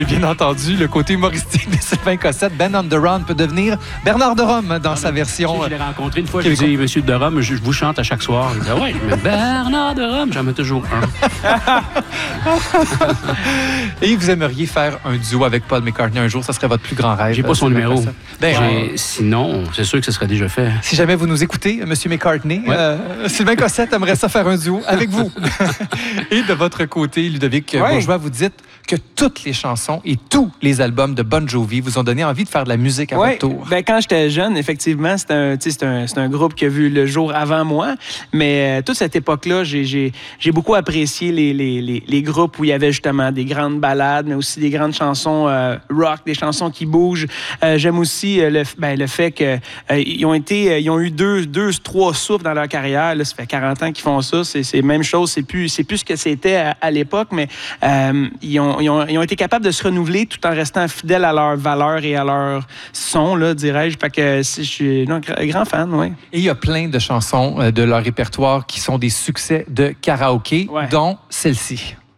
Bien entendu, le côté humoristique de Sylvain Cossette, Ben on the Run, peut devenir Bernard de Rome dans sa version. Je l'ai rencontré une fois, je lui ai dit, Monsieur de Rome, je vous chante à chaque soir. Il dit, oui, mais Bernard de Rome, j'en mets toujours un. Et vous aimeriez faire un duo avec Paul McCartney un jour, ça serait votre plus grand rêve. J'ai pas son Sylvain numéro. Cossette. Sinon, c'est sûr que ce serait déjà fait. Si jamais vous nous écoutez, Monsieur McCartney, Ouais. Sylvain Cossette aimerait ça faire un duo avec vous. Et de votre côté, Ludovic Bourgeois, vous dites que toutes les chansons et tous les albums de Bon Jovi vous ont donné envie de faire de la musique à votre tour. Ben, quand j'étais jeune, effectivement, c'est un groupe qui a vu le jour avant moi. Mais toute cette époque-là, j'ai beaucoup apprécié les groupes où il y avait justement des grandes ballades, mais aussi des grandes chansons rock, des chansons qui bougent. J'aime aussi le fait qu'ils ont eu trois souffles dans leur carrière. Là, ça fait 40 ans qu'ils font ça. C'est la même chose. C'est plus ce que c'était à l'époque, mais ils ont été capables de se renouveler tout en restant fidèles à leurs valeurs et à leur son, là, dirais-je. Fait que je suis un grand fan, oui. Et il y a plein de chansons de leur répertoire qui sont des succès de karaoké, dont celle-ci.